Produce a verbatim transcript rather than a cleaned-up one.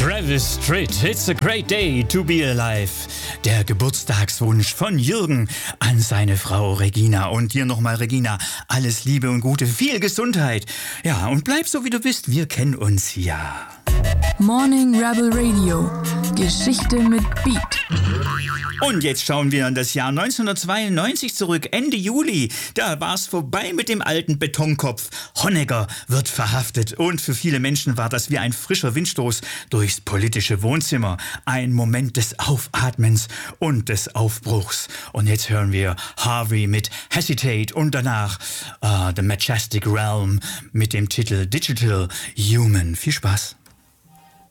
Travis Tritt, It's a Great Day to be Alive. Der Geburtstagswunsch von Jürgen an seine Frau Regina. Und dir nochmal, Regina, alles Liebe und Gute, viel Gesundheit. Ja, und bleib so, wie du bist, wir kennen uns ja. Morning Rebel Radio. Geschichte mit Beat. Und jetzt schauen wir in das Jahr neunzehnhundertzweiundneunzig zurück, Ende Juli. Da war es vorbei mit dem alten Betonkopf. Honecker wird verhaftet und für viele Menschen war das wie ein frischer Windstoß durchs politische Wohnzimmer. Ein Moment des Aufatmens und des Aufbruchs. Und jetzt hören wir Harvey mit Hesitate und danach uh, The Majestic Realm mit dem Titel Digital Human. Viel Spaß.